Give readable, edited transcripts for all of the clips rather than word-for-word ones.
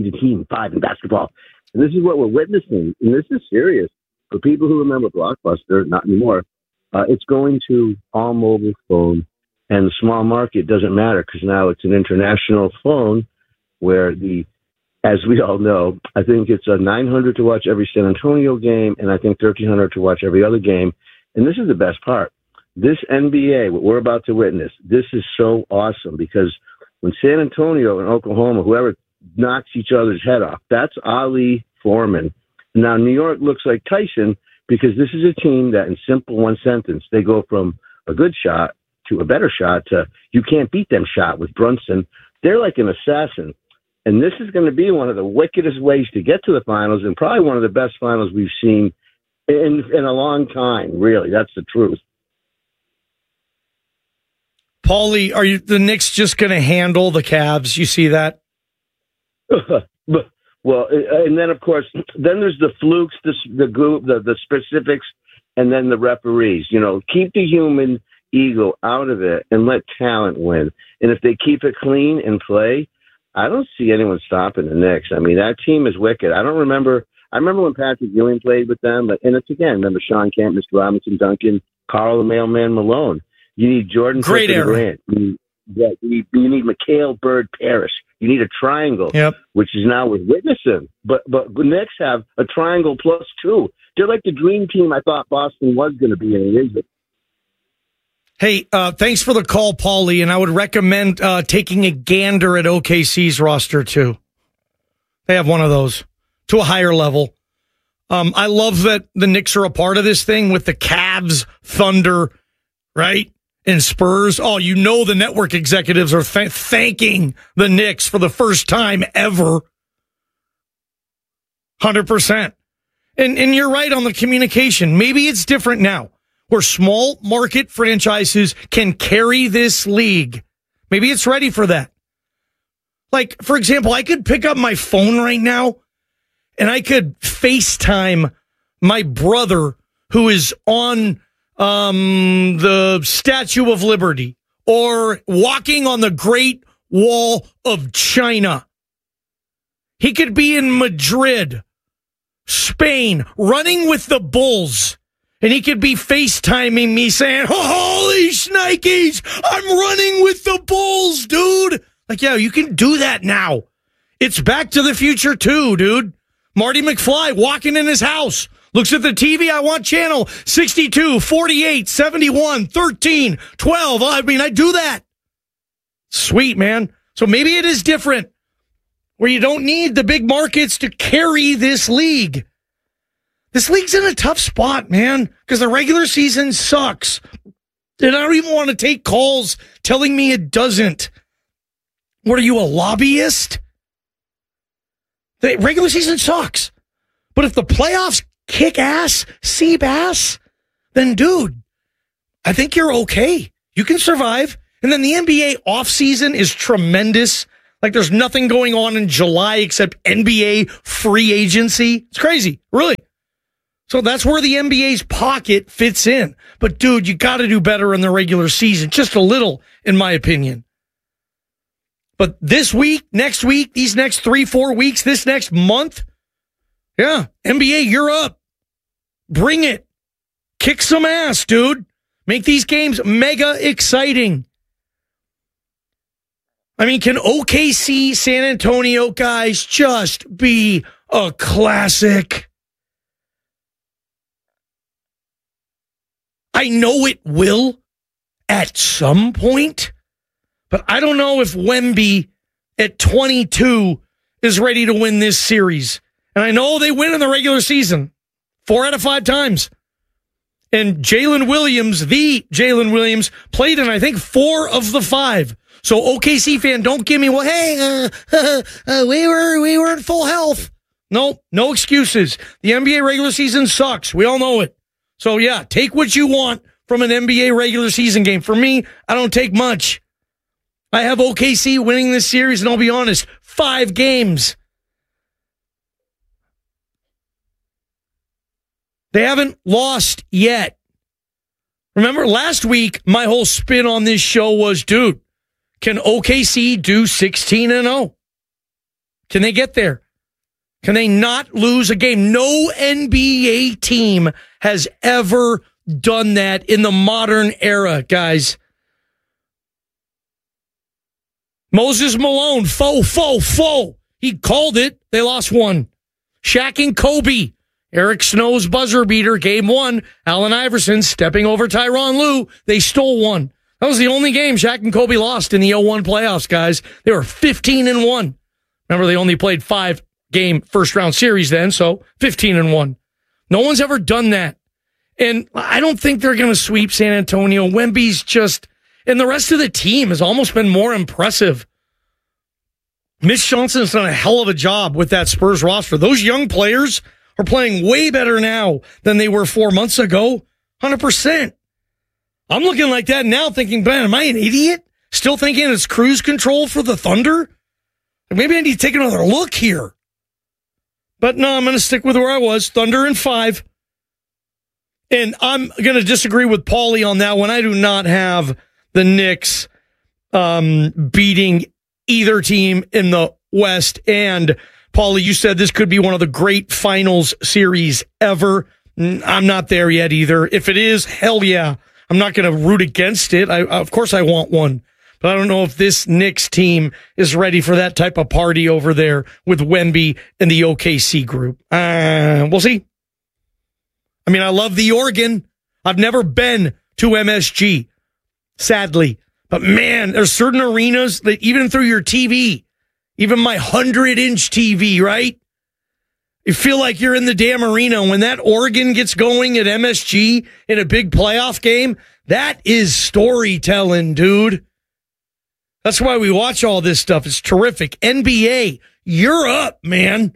needs a team 5 in basketball. And this is what we're witnessing. And this is serious. For people who remember Blockbuster, not anymore, it's going to all mobile phone. And the small market doesn't matter because now it's an international phone where as we all know, I think it's a $900 to watch every San Antonio game, and I think $1,300 to watch every other game. And this is the best part. This NBA, what we're about to witness, this is so awesome because when San Antonio and Oklahoma, whoever knocks each other's head off, that's Ali Foreman. Now, New York looks like Tyson because this is a team that, in simple one sentence, they go from a good shot to a better shot to you can't beat them shot with Brunson. They're like an assassin. And this is going to be one of the wickedest ways to get to the finals and probably one of the best finals we've seen in a long time, really. That's the truth. Paulie, are the Knicks just going to handle the Cavs? You see that? Well, and then, of course, then there's the flukes, the specifics, and then the referees. Keep the human ego out of it and let talent win. And if they keep it clean and play, I don't see anyone stopping the Knicks. I mean, that team is wicked. I remember when Patrick Ewing played with them, and it's again, remember Sean Kemp, Mr. Robinson, Duncan, Carl the Mailman Malone. You need Jordan Great era. Grant. You need Mikhail Bird Parrish. You need a triangle, which is now we're witnessing. But the Knicks have a triangle plus 2. They're like the dream team I thought Boston was going to be, and it isn't. Hey, thanks for the call, Paulie, and I would recommend taking a gander at OKC's roster, too. They have one of those to a higher level. I love that the Knicks are a part of this thing with the Cavs, Thunder, right, and Spurs. Oh, the network executives are thanking the Knicks for the first time ever. 100%. And you're right on the communication. Maybe it's different now, where small market franchises can carry this league. Maybe it's ready for that. Like, for example, I could pick up my phone right now and I could FaceTime my brother who is on the Statue of Liberty or walking on the Great Wall of China. He could be in Madrid, Spain, running with the Bulls. And he could be FaceTiming me saying, holy shnikes, I'm running with the Bulls, dude. Like, yeah, you can do that now. It's Back to the Future 2, dude. Marty McFly walking in his house, looks at the TV. I want channel 62, 48, 71, 13, 12. I mean, I do that. Sweet, man. So maybe it is different where you don't need the big markets to carry this league. This league's in a tough spot, man, because the regular season sucks. And I don't even want to take calls telling me it doesn't. What are you, a lobbyist? The regular season sucks. But if the playoffs kick ass, Seabass, then, dude, I think you're okay. You can survive. And then the NBA offseason is tremendous. Like, there's nothing going on in July except NBA free agency. It's crazy, really. So that's where the NBA's pocket fits in. But, dude, you got to do better in the regular season. Just a little, in my opinion. But this week, next week, these next 3-4 weeks, this next month, yeah, NBA, you're up. Bring it. Kick some ass, dude. Make these games mega exciting. I mean, can OKC San Antonio guys just be a classic? I know it will at some point, but I don't know if Wemby at 22 is ready to win this series. And I know they win in the regular season 4 out of 5 times. And Jalen Williams, played in, I think, 4 of the 5. So OKC fan, don't give me, well, hey, we were in full health. No excuses. The NBA regular season sucks. We all know it. So, yeah, take what you want from an NBA regular season game. For me, I don't take much. I have OKC winning this series, and I'll be honest, 5 games. They haven't lost yet. Remember, last week, my whole spin on this show was, dude, can OKC do 16-0? Can they get there? Can they not lose a game? No NBA team has ever done that in the modern era, guys. Moses Malone, faux. He called it. They lost one. Shaq and Kobe. Eric Snow's buzzer beater, game one. Allen Iverson stepping over Tyronn Lue. They stole one. That was the only game Shaq and Kobe lost in the 0-1 playoffs, guys. They were 15-1. Remember, they only played 5-game first-round series then, so 15-1. No one's ever done that. And I don't think they're going to sweep San Antonio. Wemby's just... And the rest of the team has almost been more impressive. Mitch Johnson's done a hell of a job with that Spurs roster. Those young players are playing way better now than they were 4 months ago. 100%. I'm looking like that now thinking, man, am I an idiot? Still thinking it's cruise control for the Thunder? Maybe I need to take another look here. But no, I'm going to stick with where I was. Thunder in 5. And I'm going to disagree with Paulie on that one. I do not have the Knicks beating either team in the West. And Paulie, you said this could be one of the great finals series ever. I'm not there yet either. If it is, hell yeah. I'm not going to root against it. Of course I want one. But I don't know if this Knicks team is ready for that type of party over there with Wemby and the OKC group. We'll see. I mean, I love the Oregon. I've never been to MSG, sadly. But man, there's certain arenas that even through your TV, even my 100-inch TV, right? You feel like you're in the damn arena. When that Oregon gets going at MSG in a big playoff game, that is storytelling, dude. That's why we watch all this stuff. It's terrific. NBA, you're up, man.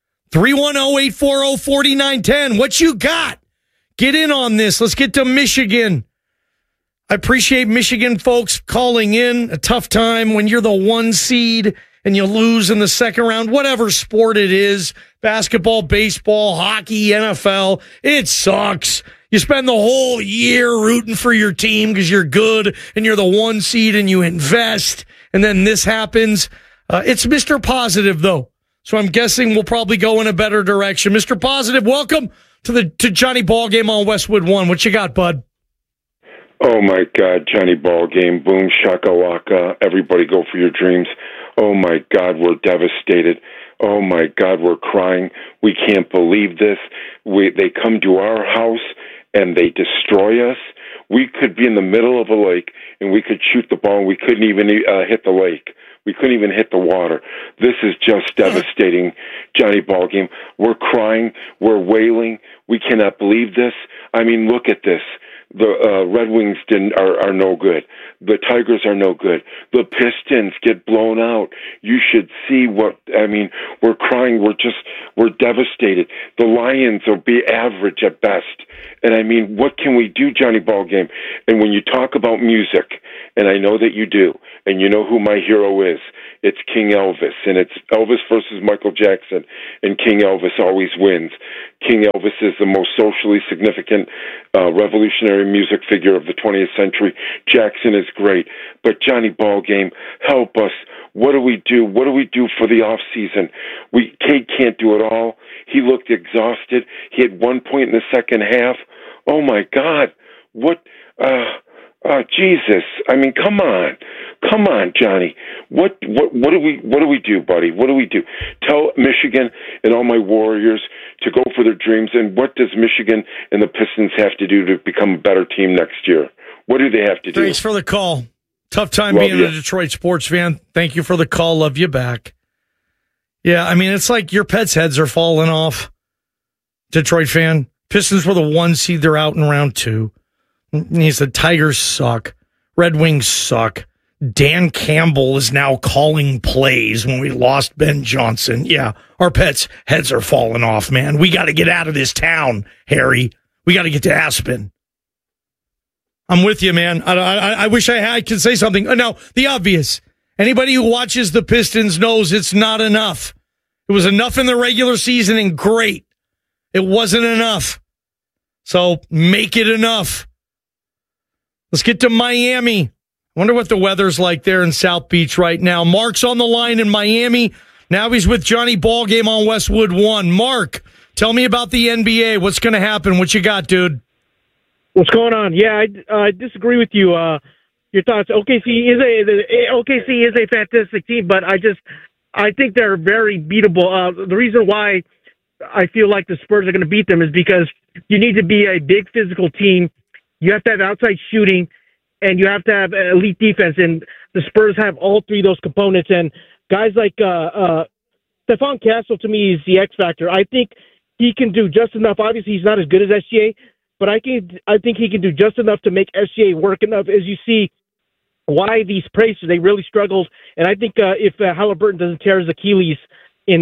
310-840-4910. What you got? Get in on this. Let's get to Michigan. I appreciate Michigan folks calling in. A tough time when you're the 1 seed and you lose in the second round, whatever sport it is, basketball, baseball, hockey, NFL. It sucks. You spend the whole year rooting for your team because you're good and you're the 1 seed and you invest. And then this happens. It's Mr. Positive, though. So I'm guessing we'll probably go in a better direction. Mr. Positive, welcome to Johnny Ballgame on Westwood One. What you got, bud? Oh, my God, Johnny Ballgame, boom, shakalaka, everybody go for your dreams. Oh, my God, we're devastated. Oh, my God, we're crying. We can't believe this. They come to our house and they destroy us. We could be in the middle of a lake and we could shoot the ball and we couldn't even hit the lake. We couldn't even hit the water. This is just devastating, Johnny Ballgame. We're crying. We're wailing. We cannot believe this. I mean, look at this. The Red Wings are no good. The Tigers are no good. The Pistons get blown out. You should see we're crying. We're devastated. The Lions will be average at best. And I mean, what can we do, Johnny Ballgame? And when you talk about music, and I know that you do, and you know who my hero is, it's King Elvis. And it's Elvis versus Michael Jackson, and King Elvis always wins. King Elvis is the most socially significant revolutionary music figure of the 20th century. Jackson is great. But Johnny Ballgame, help us. What do we do? What do we do for the off season? Kate can't do it all. He looked exhausted. He had 1 point in the second half. Oh my God. What Jesus. I mean, come on, Johnny. What do we do, buddy? What do we do? Tell Michigan and all my Warriors to go for their dreams. And what does Michigan and the Pistons have to do to become a better team next year? What do they have to do? Thanks for the call. Tough time being a Detroit sports fan. Thank you for the call. Love you back. Yeah, I mean, it's like your pets' heads are falling off. Detroit fan. Pistons were the 1 seed. They're out in round 2. And he said, Tigers suck. Red Wings suck. Dan Campbell is now calling plays when we lost Ben Johnson. Yeah, our pets' heads are falling off, man. We got to get out of this town, Harry. We got to get to Aspen. I'm with you, man. I wish I could say something. Now, the obvious. Anybody who watches the Pistons knows it's not enough. It was enough in the regular season and great. It wasn't enough. So make it enough. Let's get to Miami. Wonder what the weather's like there in South Beach right now. Mark's on the line in Miami. Now he's with Johnny Ballgame on Westwood One. Mark, tell me about the NBA. What's going to happen? What you got, dude? What's going on? Yeah, I disagree with you. Your thoughts? OKC is a fantastic team, but I think they're very beatable. The reason why I feel like the Spurs are going to beat them is because you need to be a big physical team. You have to have outside shooting, and you have to have elite defense. And the Spurs have all three of those components. And guys like Stephon Castle, to me, is the X factor. I think he can do just enough. Obviously, he's not as good as SGA, but I think he can do just enough to make SGA work enough. As you see, why these Pacers, they really struggled. And I think if Halliburton doesn't tear his Achilles in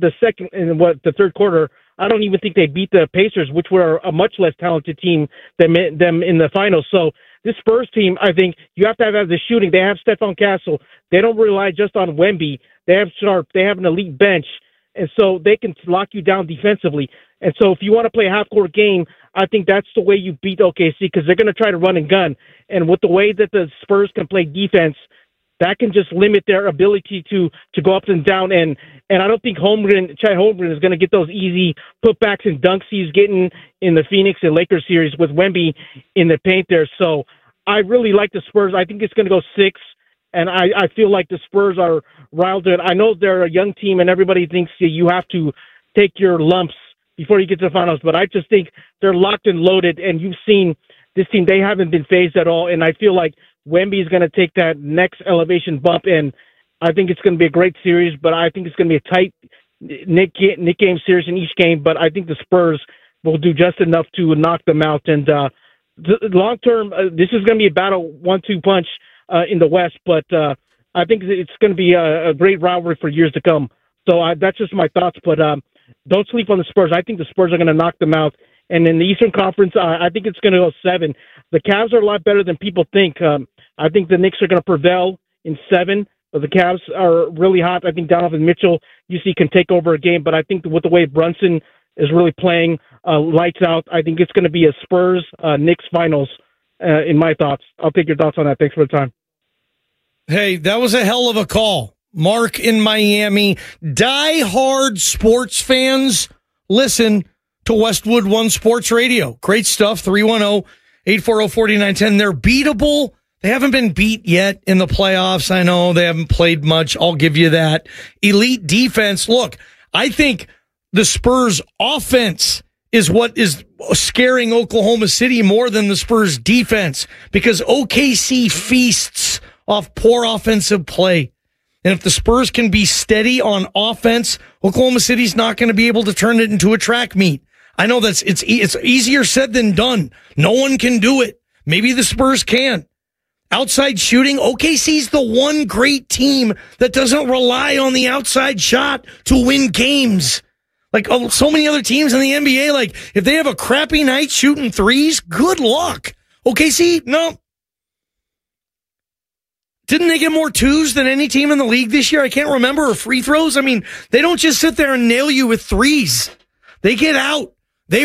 the third quarter, I don't even think they beat the Pacers, which were a much less talented team than them in the finals. So this Spurs team, I think you have to have the shooting. They have Stephon Castle. They don't rely just on Wemby. They have Sharp. They have an elite bench. And so they can lock you down defensively. And so if you want to play a half-court game, I think that's the way you beat OKC, because they're going to try to run and gun. And with the way that the Spurs can play defense, that can just limit their ability to go up and down. And I don't think Chet Holmgren is going to get those easy putbacks and dunks he's getting in the Phoenix and Lakers series with Wemby in the paint there. So I really like the Spurs. I think it's going to go 6. And I feel like the Spurs are riled in. I know they're a young team, and everybody thinks you have to take your lumps before you get to the finals. But I just think they're locked and loaded, and you've seen this team. They haven't been phased at all, and I feel like Wemby is going to take that next elevation bump, and I think it's going to be a great series, but I think it's going to be a tight Nick game series in each game. But I think the Spurs will do just enough to knock them out. And long term, this is going to be a battle 1-2 punch in the West, but I think it's going to be a great rivalry for years to come. So that's just my thoughts, but don't sleep on the Spurs. I think the Spurs are going to knock them out. And in the Eastern Conference, I think it's going to go 7. The Cavs are a lot better than people think. I think the Knicks are going to prevail in 7, but the Cavs are really hot. I think Donovan Mitchell, you see, can take over a game, but I think with the way Brunson is really playing lights out, I think it's going to be a Spurs-Knicks finals in my thoughts. I'll take your thoughts on that. Thanks for the time. Hey, that was a hell of a call. Mark in Miami. Die-hard sports fans, listen to Westwood One Sports Radio. Great stuff. 310-840-4910. They're beatable. They haven't been beat yet in the playoffs. I know they haven't played much. I'll give you that. Elite defense. Look, I think the Spurs offense is what is scaring Oklahoma City more than the Spurs defense, because OKC feasts off poor offensive play. And if the Spurs can be steady on offense, Oklahoma City's not going to be able to turn it into a track meet. I know it's easier said than done. No one can do it. Maybe the Spurs can. Outside shooting, OKC's the one great team that doesn't rely on the outside shot to win games. Like so many other teams in the NBA, like if they have a crappy night shooting threes, good luck. OKC, no. Didn't they get more 2s than any team in the league this year? I can't remember. Or free throws. I mean, they don't just sit there and nail you with 3s. They get out.